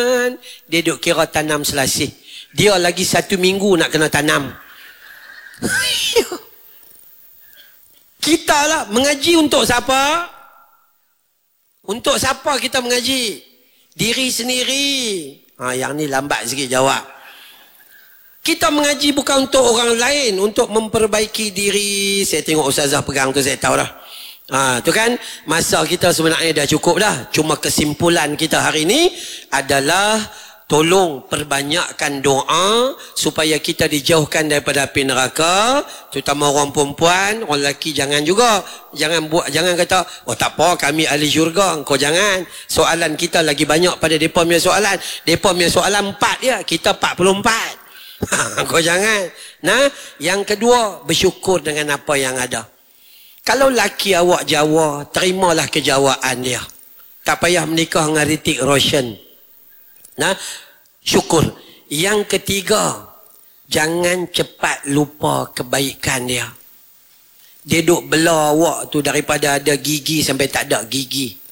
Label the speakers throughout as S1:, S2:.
S1: Dia duk kira tanam selasih. Dia lagi 1 minggu nak kena tanam. Kita lah mengaji untuk siapa? Untuk siapa kita mengaji? Diri sendiri. Yang ni lambat sikit jawab. Kita mengaji bukan untuk orang lain, untuk memperbaiki diri. Saya tengok Ustazah pegang tu, saya tahu dah. Tu kan, masa kita sebenarnya dah cukup dah. Cuma kesimpulan kita hari ni adalah tolong perbanyakkan doa supaya kita dijauhkan daripada api neraka, terutama orang perempuan. Orang lelaki jangan juga. Jangan kata, oh tak apa, kami ahli syurga. Kau jangan. Soalan kita lagi banyak pada mereka punya soalan. Mereka punya soalan 4 je, kita 44. Kau jangan. Yang kedua, bersyukur dengan apa yang ada. Kalau laki awak Jawa, terimalah kejawaan dia. Tak payah menikah dengan Hrithik Roshan. Syukur. Yang ketiga, jangan cepat lupa kebaikan dia. Dia duk bela awak tu daripada ada gigi sampai tak ada gigi.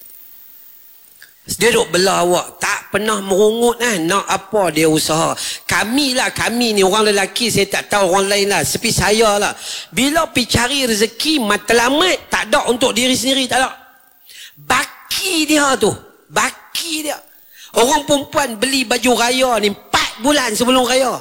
S1: Dia duk bela awak, tak pernah merungut nak apa dia usaha. Kami ni orang lelaki, saya tak tahu orang lain lah, seperti saya lah. Bila pergi cari rezeki matlamat, tak ada untuk diri sendiri, tak ada. Baki dia tu, baki dia. Orang perempuan beli baju raya ni 4 bulan sebelum raya.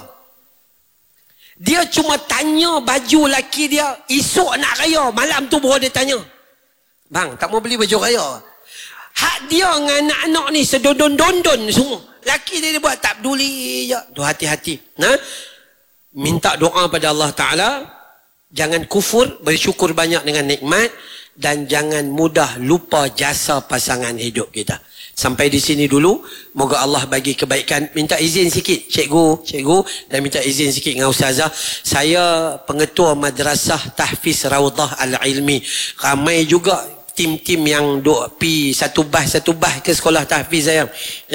S1: Dia cuma tanya baju laki dia, esok nak raya, malam tu baru dia tanya. Bang, tak mau beli baju raya? Hak dia dengan anak-anak ni sedondon-dondon semua. Laki dia buat tak peduli je. Tu hati-hati. Minta doa pada Allah Ta'ala. Jangan kufur, bersyukur banyak dengan nikmat. Dan jangan mudah lupa jasa pasangan hidup kita. Sampai di sini dulu. Moga Allah bagi kebaikan. Minta izin sikit cikgu. Dan minta izin sikit dengan Ustazah. Saya pengetua Madrasah Tahfiz Rawdah Al-Ilmi. Ramai juga tim-tim yang duk pi satu bah ke sekolah tahfiz saya.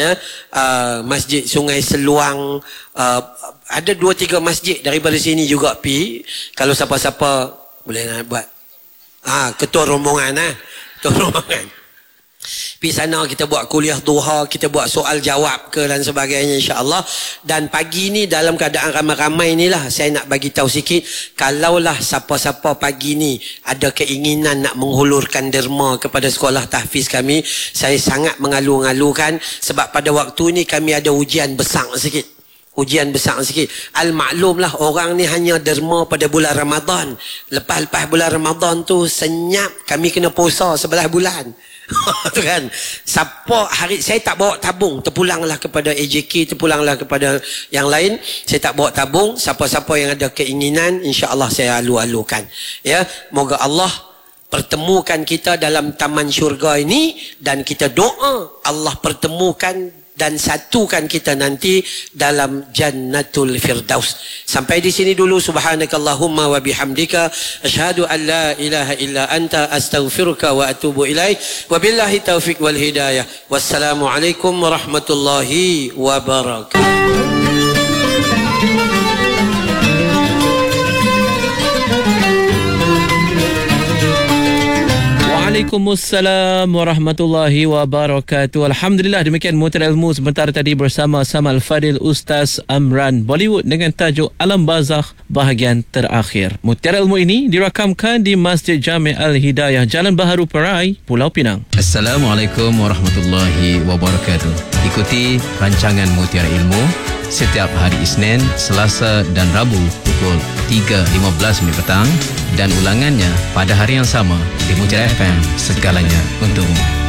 S1: Masjid Sungai Seluang, ada 2-3 masjid daripada sini juga pi. Kalau siapa-siapa boleh nak buat ketua rombongan pergi sana, kita buat kuliah duha, kita buat soal jawab ke dan sebagainya, insya-Allah. Dan pagi ni dalam keadaan ramai-ramai ni lah, saya nak bagi tahu sikit, kalaulah siapa-siapa pagi ni ada keinginan nak menghulurkan derma kepada sekolah tahfiz kami, saya sangat mengalu-alukan, sebab pada waktu ni kami ada ujian besar sikit. Al-maklumlah orang ni hanya derma pada bulan Ramadan. Lepas bulan Ramadan tu senyap, kami kena puasa 11 bulan. Tu kan, siapa hari saya tak bawa tabung, terpulanglah kepada AJK, terpulanglah kepada yang lain. Saya tak bawa tabung. Siapa-siapa yang ada keinginan, insya-Allah saya alu-alukan. Ya, moga Allah pertemukan kita dalam taman syurga ini, dan kita doa Allah pertemukan dan satukan kita nanti dalam Jannatul Firdaus. Sampai di sini dulu. Subhanakallahumma wa bihamdika asyhadu an la ilaha illa anta astaghfiruka wa atubu ilaik. Wabillahi taufik wal hidayah. Wassalamualaikum warahmatullahi wabarakatuh.
S2: Waalaikumsalam warahmatullahi wabarakatuh. Alhamdulillah, demikian Mutiara Ilmu sebentar tadi bersama Samal Fadil Ustaz Amran Bollywood dengan tajuk Alam Barzakh bahagian terakhir. Mutiara Ilmu ini dirakamkan di Masjid Jami' Al-Hidayah, Jalan Baharu Perai, Pulau Pinang.
S3: Assalamualaikum warahmatullahi wabarakatuh. Ikuti rancangan Mutiara Ilmu setiap hari Isnin, Selasa dan Rabu pukul 3.15 petang, dan ulangannya pada hari yang sama di Mutiara FM, segalanya untukmu.